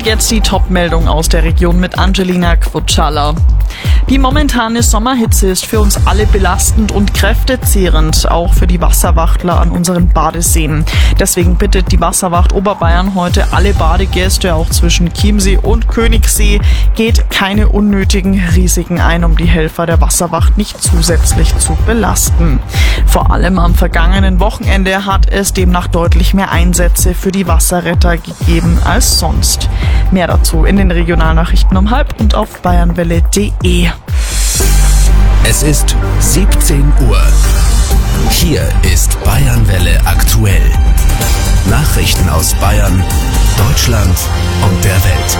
Und jetzt die Top-Meldung aus der Region mit Angelina Kvutschala. Die momentane Sommerhitze ist für uns alle belastend und kräftezehrend, auch für die Wasserwachtler an unseren Badeseen. Deswegen bittet die Wasserwacht Oberbayern heute alle Badegäste, auch zwischen Chiemsee und Königssee, geht keine unnötigen Risiken ein, um die Helfer der Wasserwacht nicht zusätzlich zu belasten. Vor allem am vergangenen Wochenende hat es demnach deutlich mehr Einsätze für die Wasserretter gegeben als sonst. Mehr dazu in den Regionalnachrichten um 12:30 und auf bayernwelle.de. Es ist 17 Uhr. Hier ist Bayernwelle aktuell. Nachrichten aus Bayern, Deutschland und der Welt.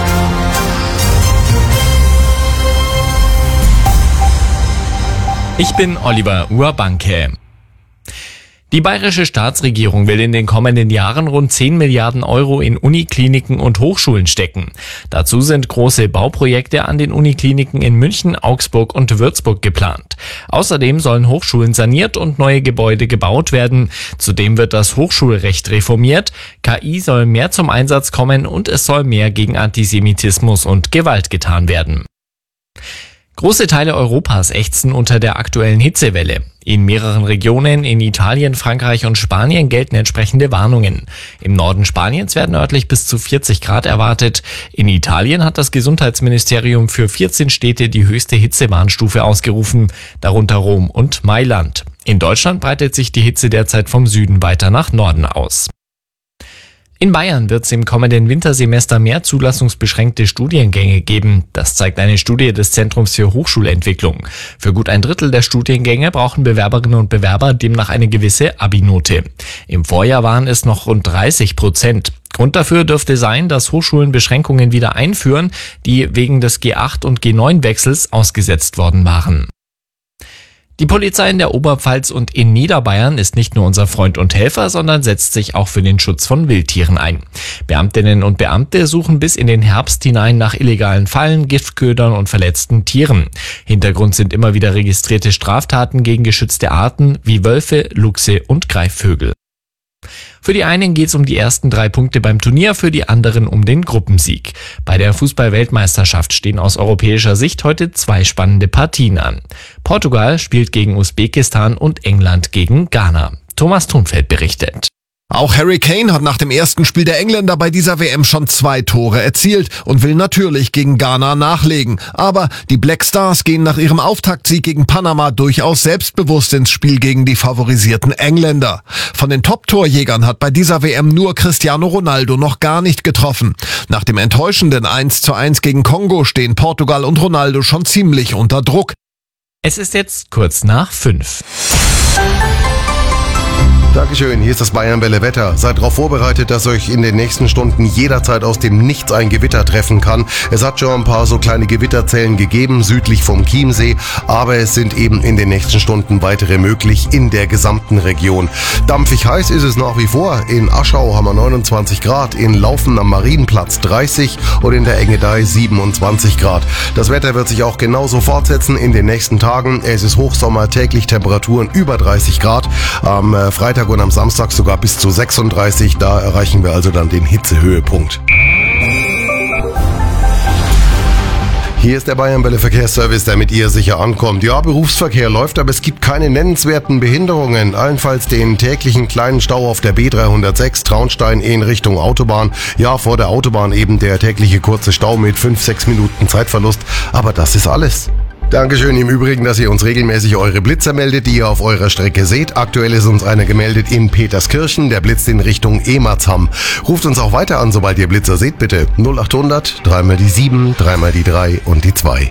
Ich bin Oliver Urbanke. Die bayerische Staatsregierung will in den kommenden Jahren rund 10 Milliarden Euro in Unikliniken und Hochschulen stecken. Dazu sind große Bauprojekte an den Unikliniken in München, Augsburg und Würzburg geplant. Außerdem sollen Hochschulen saniert und neue Gebäude gebaut werden. Zudem wird das Hochschulrecht reformiert. KI soll mehr zum Einsatz kommen und es soll mehr gegen Antisemitismus und Gewalt getan werden. Große Teile Europas ächzen unter der aktuellen Hitzewelle. In mehreren Regionen in Italien, Frankreich und Spanien gelten entsprechende Warnungen. Im Norden Spaniens werden örtlich bis zu 40 Grad erwartet. In Italien hat das Gesundheitsministerium für 14 Städte die höchste Hitzewarnstufe ausgerufen, darunter Rom und Mailand. In Deutschland breitet sich die Hitze derzeit vom Süden weiter nach Norden aus. In Bayern wird es im kommenden Wintersemester mehr zulassungsbeschränkte Studiengänge geben. Das zeigt eine Studie des Zentrums für Hochschulentwicklung. Für gut ein Drittel der Studiengänge brauchen Bewerberinnen und Bewerber demnach eine gewisse Abi-Note. Im Vorjahr waren es noch rund 30%. Grund dafür dürfte sein, dass Hochschulen Beschränkungen wieder einführen, die wegen des G8- und G9-Wechsels ausgesetzt worden waren. Die Polizei in der Oberpfalz und in Niederbayern ist nicht nur unser Freund und Helfer, sondern setzt sich auch für den Schutz von Wildtieren ein. Beamtinnen und Beamte suchen bis in den Herbst hinein nach illegalen Fallen, Giftködern und verletzten Tieren. Hintergrund sind immer wieder registrierte Straftaten gegen geschützte Arten wie Wölfe, Luchse und Greifvögel. Für die einen geht es um die ersten 3 Punkte beim Turnier, für die anderen um den Gruppensieg. Bei der Fußball-Weltmeisterschaft stehen aus europäischer Sicht heute 2 spannende Partien an. Portugal spielt gegen Usbekistan und England gegen Ghana. Thomas Thunfeld berichtet. Auch Harry Kane hat nach dem ersten Spiel der Engländer bei dieser WM schon 2 Tore erzielt und will natürlich gegen Ghana nachlegen. Aber die Black Stars gehen nach ihrem Auftaktsieg gegen Panama durchaus selbstbewusst ins Spiel gegen die favorisierten Engländer. Von den Top-Torjägern hat bei dieser WM nur Cristiano Ronaldo noch gar nicht getroffen. Nach dem enttäuschenden 1:1 gegen Kongo stehen Portugal und Ronaldo schon ziemlich unter Druck. Es ist jetzt kurz nach 5. Dankeschön, hier ist das Bayernwelle Wetter. Seid darauf vorbereitet, dass euch in den nächsten Stunden jederzeit aus dem Nichts ein Gewitter treffen kann. Es hat schon ein paar so kleine Gewitterzellen gegeben, südlich vom Chiemsee, aber es sind eben in den nächsten Stunden weitere möglich in der gesamten Region. Dampfig heiß ist es nach wie vor. In Aschau haben wir 29 Grad, in Laufen am Marienplatz 30 und in der Engedei 27 Grad. Das Wetter wird sich auch genauso fortsetzen in den nächsten Tagen. Es ist Hochsommer, täglich Temperaturen über 30 Grad. Am Freitag und am Samstag sogar bis zu 36. Da erreichen wir also dann den Hitzehöhepunkt. Hier ist der Bayernwelle Verkehrsservice, der mit ihr sicher ankommt. Ja, Berufsverkehr läuft, aber es gibt keine nennenswerten Behinderungen. Allenfalls den täglichen kleinen Stau auf der B306 Traunstein in Richtung Autobahn. Ja, vor der Autobahn eben der tägliche kurze Stau mit 5-6 Minuten Zeitverlust. Aber das ist alles. Dankeschön im Übrigen, dass ihr uns regelmäßig eure Blitzer meldet, die ihr auf eurer Strecke seht. Aktuell ist uns einer gemeldet in Peterskirchen, der blitzt in Richtung Emersham. Ruft uns auch weiter an, sobald ihr Blitzer seht, bitte. 0800 3 mal die 7, 3 mal die 3 und die 2.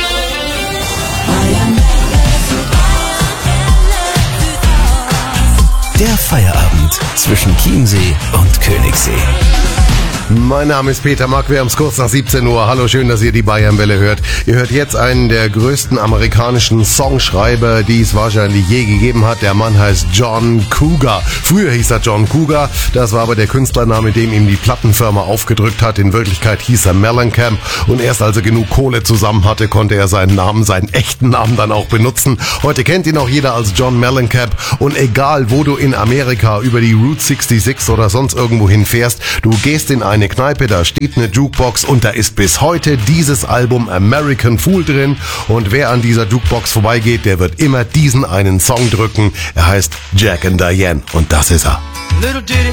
Der Feierabend zwischen Chiemsee und Königssee. Mein Name ist Peter Mack, wir haben es kurz nach 17 Uhr. Hallo, schön, dass ihr die Bayernwelle hört. Ihr hört jetzt einen der größten amerikanischen Songschreiber, die es wahrscheinlich je gegeben hat. Der Mann heißt John Cougar. Früher hieß er John Cougar, das war aber der Künstlername, dem ihm die Plattenfirma aufgedrückt hat. In Wirklichkeit hieß er Mellencamp und erst als er genug Kohle zusammen hatte, konnte er seinen Namen, seinen echten Namen dann auch benutzen. Heute kennt ihn auch jeder als John Mellencamp und egal, wo du in Amerika über die Route 66 oder sonst irgendwo hinfährst, du gehst in einen eine Kneipe, da steht eine Jukebox und da ist bis heute dieses Album American Fool drin. Und wer an dieser Jukebox vorbeigeht, der wird immer diesen einen Song drücken. Er heißt Jack and Diane und das ist er.